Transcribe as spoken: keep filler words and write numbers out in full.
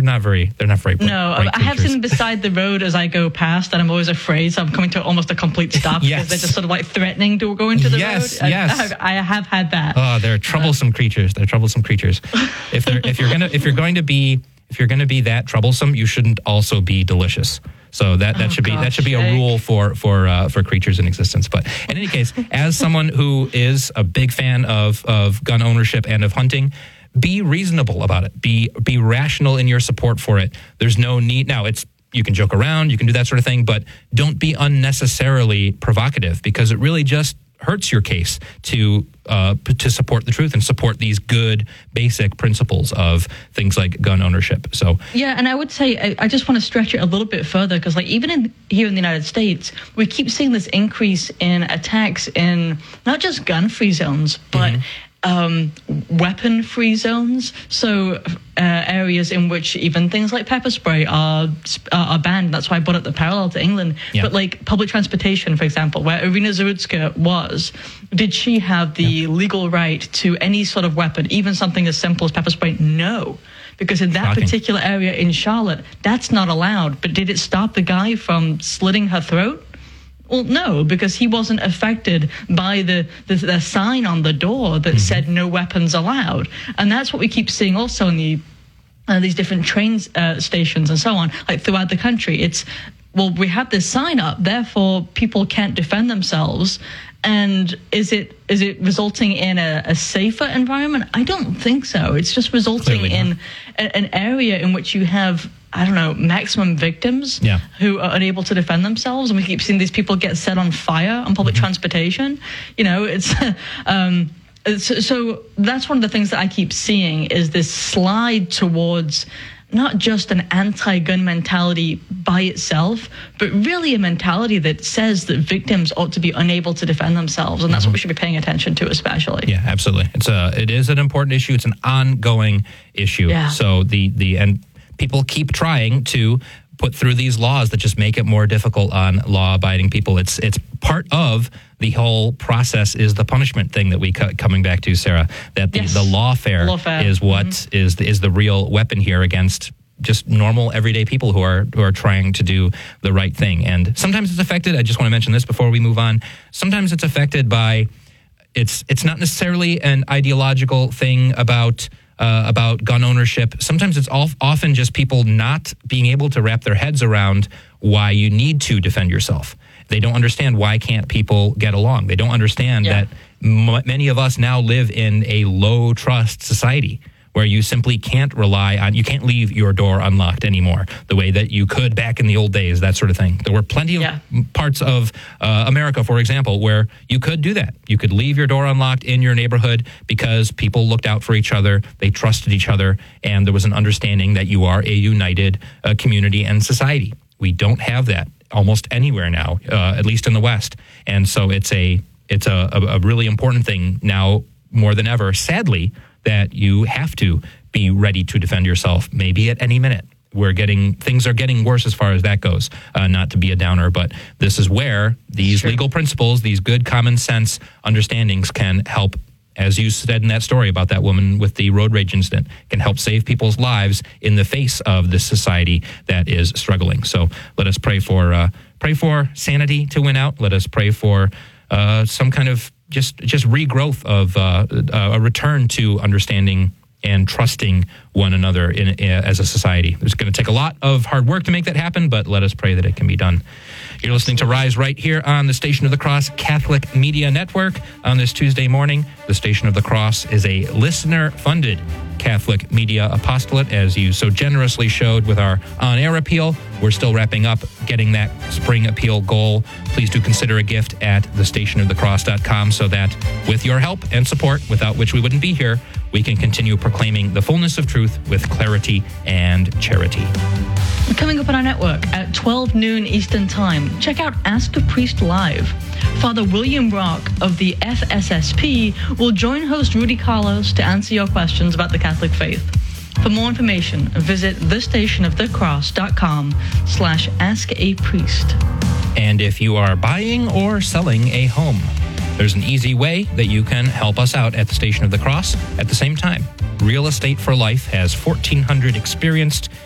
not very, they're not very bright. No, bright I have creatures. seen beside the road as I go past, and I'm always afraid, so I'm coming to almost a complete stop Yes. because they're just sort of like threatening to go into the Yes, road. yes. I, I have had that. Oh, they're troublesome creatures. They're troublesome creatures. If they're if you're gonna if you're going to be if you're going to be that troublesome, you shouldn't also be delicious. So that, that Oh, should be that gosh, should be a Jake. rule for for uh, for creatures in existence. But in any case, as someone who is a big fan of of gun ownership and of hunting, be reasonable about it. Be be rational in your support for it. There's no need now. It's you can joke around, you can do that sort of thing, but don't be unnecessarily provocative because it really just hurts your case to uh, p- to support the truth and support these good basic principles of things like gun ownership. So Yeah, and I would say I, I just want to stretch it a little bit further because, like, even in here in the United States, we keep seeing this increase in attacks in not just gun-free zones, but um, weapon-free zones. So uh, areas in which even things like pepper spray are uh, are banned. That's why I brought up the parallel to England. Yeah. But like public transportation, for example, where Irina Zarudska was, did she have the Yeah. legal right to any sort of weapon, even something as simple as pepper spray? No. Because in that Shocking. particular area in Charlotte, that's not allowed. But did it stop the guy from slitting her throat? Well, no, because he wasn't affected by the, the, the sign on the door that said no weapons allowed. And that's what we keep seeing also in the uh, these different train uh, stations and so on, like throughout the country. It's, well, we have this sign up, therefore people can't defend themselves. And is it is it resulting in a, a safer environment? I don't think so. It's just resulting Clearly in not. a, an area in which you have, I don't know, maximum victims Yeah. who are unable to defend themselves. And we keep seeing these people get set on fire on public Mm-hmm. transportation. You know, it's... um, it's- so that's one of the things that I keep seeing is this slide towards not just an anti-gun mentality by itself, but really a mentality that says that victims ought to be unable to defend themselves. And that's what we should be paying attention to especially. yeah, absolutely. It's a it is an important issue. It's an ongoing issue. Yeah. So the the and people keep trying to put through these laws that just make it more difficult on law-abiding people. It's it's part of the whole process is the punishment thing that we co- coming back to, Sarah. That the, Yes. the lawfare, Lawfare. is what Mhm. is the, is the real weapon here against just normal everyday people who are who are trying to do the right thing. And sometimes it's affected. I just want to mention this before we move on. Sometimes it's affected by it's it's not necessarily an ideological thing about. Uh, about gun ownership. Sometimes it's all, often just people not being able to wrap their heads around why you need to defend yourself. They don't understand why can't people get along. They don't understand Yeah. that m- many of us now live in a low trust society where you simply can't rely on, you can't leave your door unlocked anymore the way that you could back in the old days, that sort of thing. There were plenty of Yeah. parts of uh, America, for example, where you could do that. You could leave your door unlocked in your neighborhood because people looked out for each other, they trusted each other, and there was an understanding that you are a united uh, community and society. We don't have that almost anywhere now, uh, at least in the West. And so it's a it's a, a, a really important thing now more than ever, sadly, that you have to be ready to defend yourself maybe at any minute. We're getting, things are getting worse as far as that goes, uh, not to be a downer, but this is where these Sure. legal principles, these good common sense understandings can help, as you said in that story about that woman with the road rage incident, can help save people's lives in the face of this society that is struggling. So let us pray for, uh, pray for sanity to win out. Let us pray for uh, some kind of just just regrowth of uh, a return to understanding and trusting one another in, in as a society. It's going to take a lot of hard work to make that happen, but let us pray that it can be done. You're listening to Rise right here on the Station of the Cross Catholic Media Network on this Tuesday morning. The Station of the Cross is a listener-funded Catholic media apostolate, as you so generously showed with our on-air appeal. We're still wrapping up getting that spring appeal goal. Please do consider a gift at the station of the cross dot com so that with your help and support, without which we wouldn't be here, we can continue proclaiming the fullness of truth with clarity and charity. Coming up on our network at twelve noon Eastern Time, check out Ask a Priest Live. Father William Rock of the F S S P will join host Rudy Carlos to answer your questions about the Catholic faith. For more information, visit the station of the cross dot com slash ask a priest. And if you are buying or selling a home, there's an easy way that you can help us out at the Station of the Cross at the same time. Real Estate for Life has fourteen hundred experienced